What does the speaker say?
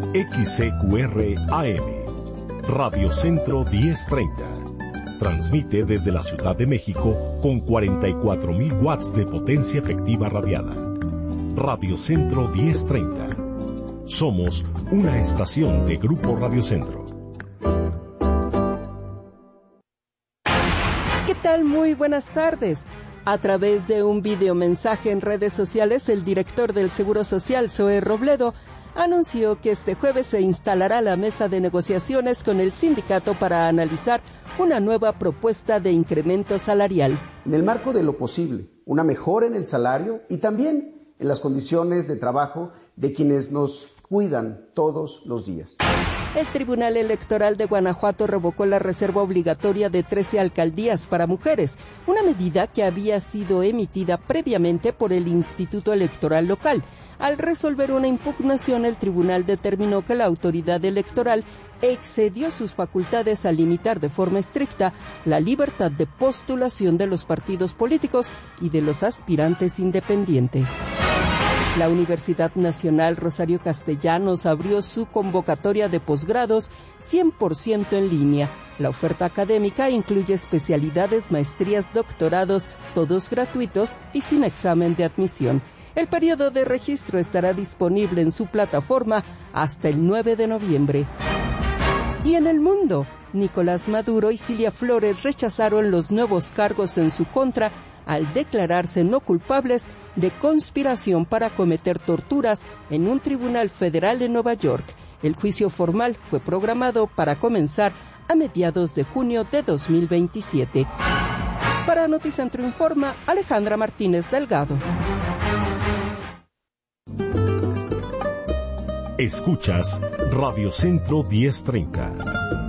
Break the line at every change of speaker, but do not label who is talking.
XCQR AM, Radio Centro 1030. Transmite desde la Ciudad de México con 44,000 watts de potencia efectiva radiada. Radio Centro 1030. Somos una estación de Grupo Radio Centro.
¿Qué tal? Muy buenas tardes. A través de un videomensaje en redes sociales, el director del Seguro Social, Zoe Robledo, anunció que este jueves se instalará la mesa de negociaciones con el sindicato para analizar una nueva propuesta de incremento salarial.
En el marco de lo posible, una mejora en el salario y también en las condiciones de trabajo de quienes nos cuidan todos los días.
El Tribunal Electoral de Guanajuato revocó la reserva obligatoria de 13 alcaldías para mujeres, una medida que había sido emitida previamente por el Instituto Electoral local. Al resolver una impugnación, el tribunal determinó que la autoridad electoral excedió sus facultades al limitar de forma estricta la libertad de postulación de los partidos políticos y de los aspirantes independientes. La Universidad Nacional Rosario Castellanos abrió su convocatoria de posgrados 100% en línea. La oferta académica incluye especialidades, maestrías, doctorados, todos gratuitos y sin examen de admisión. El periodo de registro estará disponible en su plataforma hasta el 9 de noviembre. Y en el mundo, Nicolás Maduro y Cilia Flores rechazaron los nuevos cargos en su contra al declararse no culpables de conspiración para cometer torturas en un tribunal federal en Nueva York. El juicio formal fue programado para comenzar a mediados de junio de 2027. Para Noticentro Informa, Alejandra Martínez Delgado.
Escuchas Radio Centro 1030.